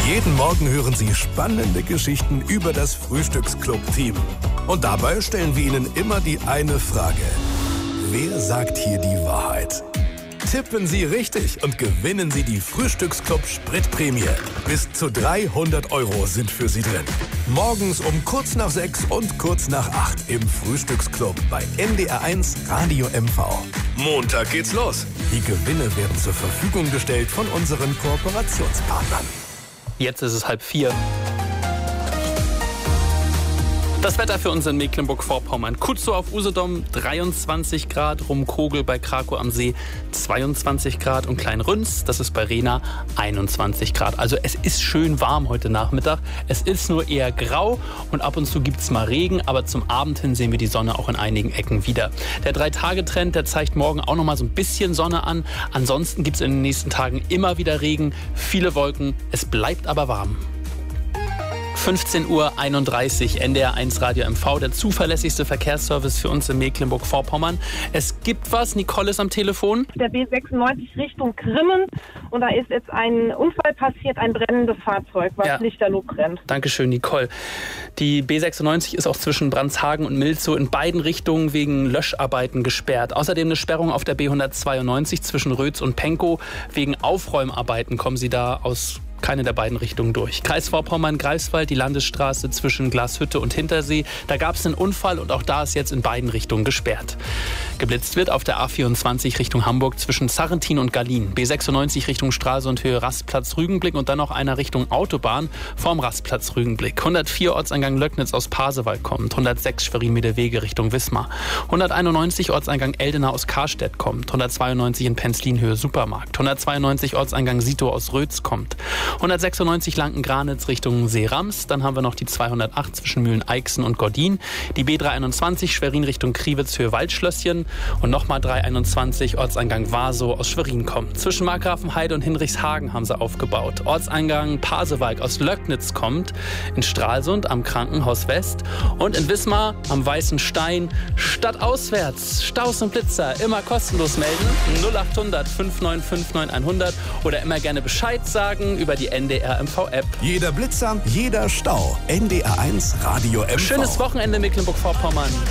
Jeden Morgen hören Sie spannende Geschichten über das Frühstücksclub-Team. Und dabei stellen wir Ihnen immer die eine Frage. Wer sagt hier die Wahrheit? Tippen Sie richtig und gewinnen Sie die Frühstücksclub Spritprämie. Bis zu 300 € sind für Sie drin. Morgens um kurz nach 6 und kurz nach 8 im Frühstücksclub bei NDR1 Radio MV. Montag geht's los. Die Gewinne werden zur Verfügung gestellt von unseren Kooperationspartnern. Jetzt ist es 3:30. Das Wetter für uns in Mecklenburg-Vorpommern. Kutzow auf Usedom 23 Grad, Rumkogel bei Krakow am See 22 Grad und Kleinrünz, das ist bei Rehna 21 Grad. Also es ist schön warm heute Nachmittag. Es ist nur eher grau und ab und zu gibt es mal Regen, aber zum Abend hin sehen wir die Sonne auch in einigen Ecken wieder. Der 3-Tage-Trend, der zeigt morgen auch noch mal so ein bisschen Sonne an. Ansonsten gibt es in den nächsten Tagen immer wieder Regen, viele Wolken. Es bleibt aber warm. 15:31 Uhr, NDR1 Radio MV, der zuverlässigste Verkehrsservice für uns in Mecklenburg-Vorpommern. Es gibt was, Nicole ist am Telefon. Der B96 Richtung Grimmen und da ist jetzt ein Unfall passiert, ein brennendes Fahrzeug, was lichterloh brennt. Dankeschön, Nicole. Die B96 ist auch zwischen Brandshagen und Milzow in beiden Richtungen wegen Löscharbeiten gesperrt. Außerdem eine Sperrung auf der B192 zwischen Rötz und Pankow. Wegen Aufräumarbeiten kommen Sie da aus keine der beiden Richtungen durch. Kreis Vorpommern-Greifswald, die Landesstraße zwischen Glashütte und Hintersee. Da gab es einen Unfall und auch da ist jetzt in beiden Richtungen gesperrt. Geblitzt wird auf der A24 Richtung Hamburg zwischen Sarrentin und Gallien. B96 Richtung Stralsund Höhe Rastplatz Rügenblick und dann noch einer Richtung Autobahn vorm Rastplatz Rügenblick. 104 Ortseingang Löcknitz aus Pasewalk kommt. 106 Schwerin-Meederwege Richtung Wismar. 191 Ortseingang Eldena aus Karstedt kommt. 192 in Penzlin Höhe Supermarkt. 192 Ortseingang Sito aus Rötz kommt. 196 Lanken-Granitz Richtung Seerams. Dann haben wir noch die 208 zwischen Mühlen-Eichsen und Gordin. Die B321 Schwerin Richtung Kriwitz Höhe Waldschlösschen. Und nochmal 321 Ortseingang Wasow aus Schwerin kommt. Zwischen Markgrafenheide und Hinrichshagen haben sie aufgebaut. Ortseingang Pasewalk aus Löcknitz kommt. In Stralsund am Krankenhaus West. Und in Wismar am Weißen Stein stadtauswärts. Staus und Blitzer immer kostenlos melden. 0800 5959 100 oder immer gerne Bescheid sagen über die NDR MV-App. Jeder Blitzer, jeder Stau. NDR1 Radio MV. Schönes Wochenende Mecklenburg-Vorpommern.